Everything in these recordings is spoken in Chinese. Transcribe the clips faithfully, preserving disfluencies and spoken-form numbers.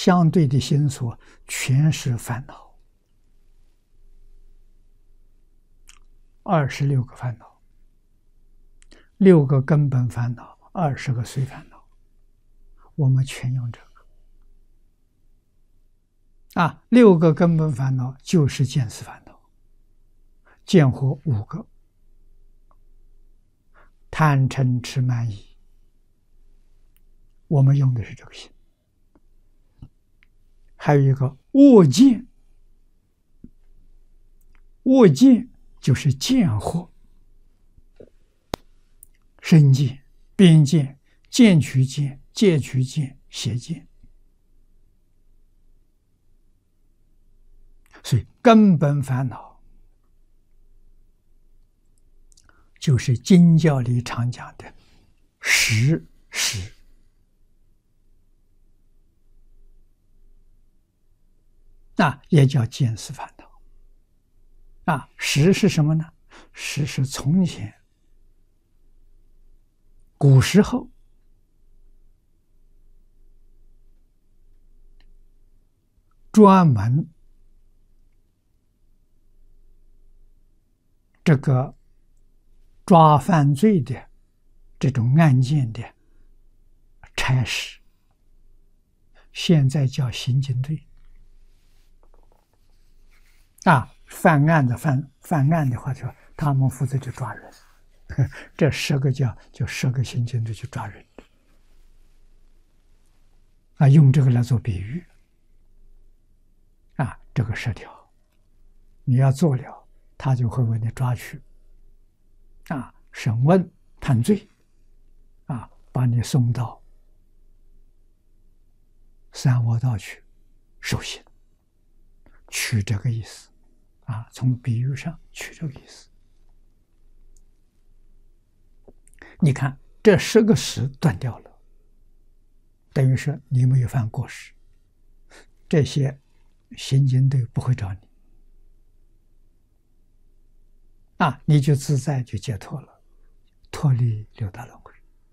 相对的心所全是烦恼，二十六个烦恼，六个根本烦恼，二十个随烦恼，我们全用这个。啊，六个根本烦恼就是见思烦恼，见惑五个，贪嗔痴慢疑，我们用的是这个心。还有一个恶见，恶见就是见惑，身见、边见、见取见、戒取见、邪见。所以根本烦恼就是经教里常讲的识识。那也叫见思烦恼。啊，识是什么呢？识是从前古时候专门这个抓犯罪的这种案件的差事，现在叫刑警队。啊，犯案的犯犯案的话，就他们负责去抓人，这十个叫就十个刑警队去抓人。啊，用这个来做比喻。啊，这个十条，你要做了，他就会为你抓去。啊，审问判罪，啊，把你送到三窝道去受刑，取这个意思。啊，从比喻上取这个意思。你看，这十个识断掉了，等于说你没有犯过失，这些刑警队不会找你。啊，你就自在就解脱了，脱离六道轮回。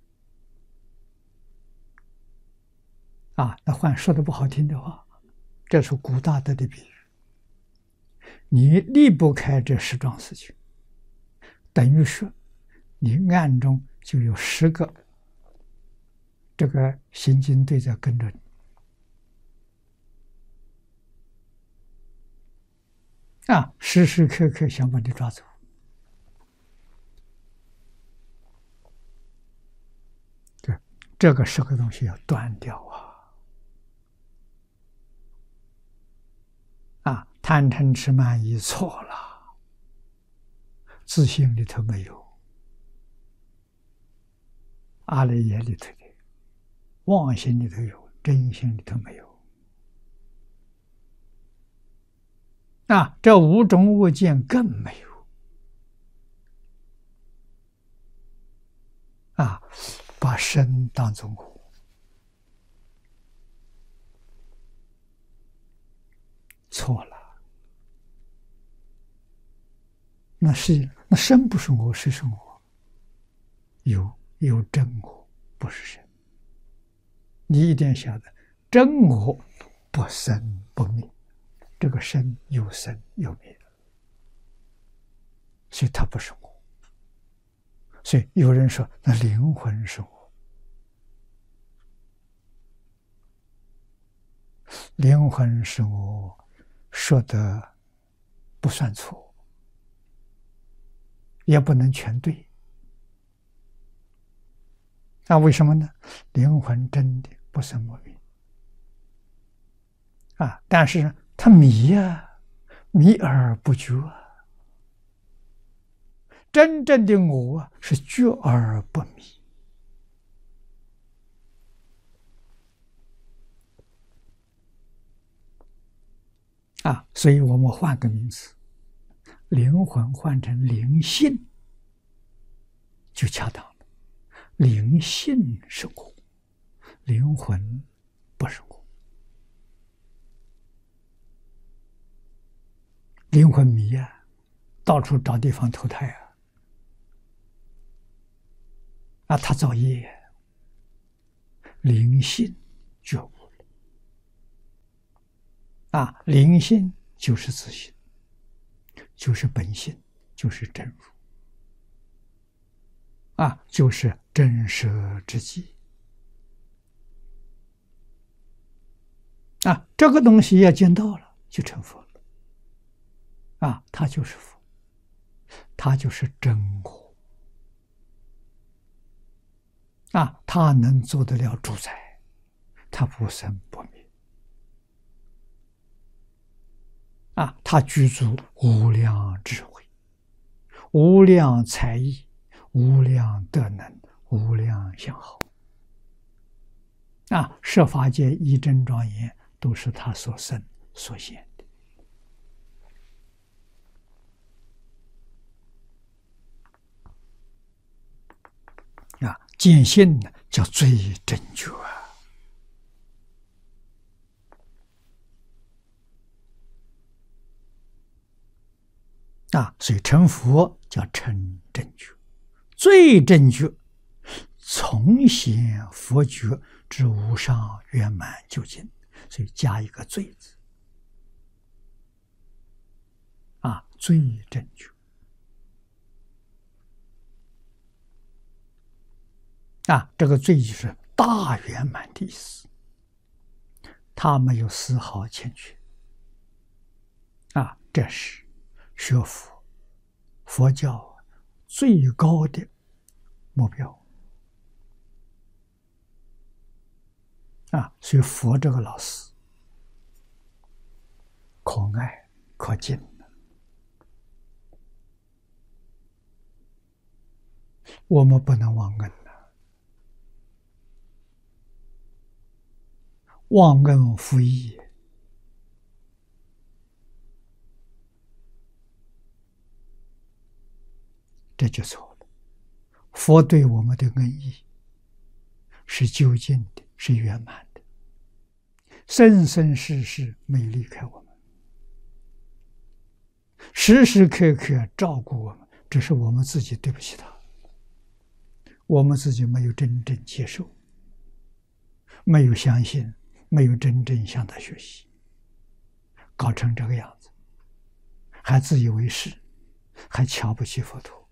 啊，那换说的不好听的话，这是古大德的比喻。你离不开这十桩事情，等于说你暗中就有十个这个刑警队在跟着你。啊，时时刻刻想把你抓走。对，这个十个东西要断掉啊！啊，贪嗔痴慢疑错了，自信里头没有，阿赖耶里头的，妄心里头有，真心里头没有。啊，这五种恶见更没有。啊，把身当作我，错了。那是那身不是我，谁是我？有有真我，不是身。你一定晓得，真我不生不灭，这个生有生有灭，所以它不是我。所以有人说，那灵魂是我。灵魂是我，说的不算错，也不能全对。那为什么呢？灵魂真的不生不灭啊，但是它迷呀，迷而不觉啊。真正的我啊，是觉而不迷。啊，所以我们换个名词，灵魂换成灵性就恰当了。灵性是我，灵魂不是我。灵魂迷啊，到处找地方投胎啊，啊，他造业，灵性觉悟了。 啊，灵性就是自性，就是本性，就是真如，啊，就是真实之际。啊，这个东西要见到了，就成佛了。啊，它就是佛，它就是真果。啊，它能做得了主宰，它不生不灭。啊，它具足无量智慧、无量才艺、无量德能、无量相好。啊，十法界一真庄严都是他所生所现的。啊，见性呢叫最正觉啊。啊，所以成佛叫成正觉，最正觉，从显佛觉之无上圆满究竟，所以加一个最字。啊，最正觉。啊，这个最就是大圆满的意思，他没有丝毫欠缺。啊，这是学佛佛教最高的目标。啊，所以佛这个老师可爱可敬的，我们不能忘恩的，忘恩负义。这就错了。佛对我们的恩义是究竟的，是圆满的，生生世世没离开我们，时时刻刻照顾我们，只是我们自己对不起他，我们自己没有真正接受，没有相信，没有真正向他学习，搞成这个样子，还自以为是，还瞧不起佛陀。